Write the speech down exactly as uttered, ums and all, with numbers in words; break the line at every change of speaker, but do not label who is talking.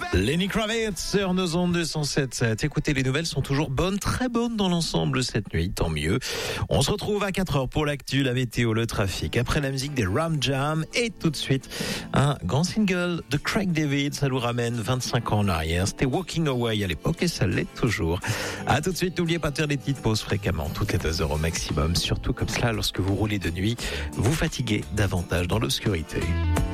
Lenny Kravitz sur nos ondes deux cent sept virgule sept. Écoutez, les nouvelles sont toujours bonnes, très bonnes dans l'ensemble cette nuit, tant mieux. On se retrouve à quatre heures pour l'actu, la météo, le trafic. Après la musique des Ram Jam et tout de suite, un grand single de Craig David. Ça nous ramène vingt-cinq ans en arrière. C'était Walking Away à l'époque et ça l'est toujours. À tout de suite, n'oubliez pas de faire des petites pauses fréquemment, toutes les deux heures au maximum. Surtout comme cela, lorsque vous roulez de nuit, vous fatiguez davantage dans l'obscurité.